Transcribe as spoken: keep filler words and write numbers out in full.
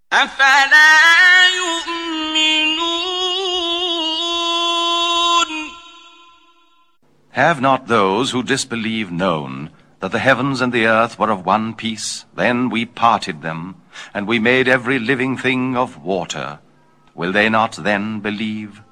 أفلا يؤمنون Have not those who disbelieve known that the heavens and the earth were of one piece? Then we parted them, and we made every living thing of water. Will they not then believe?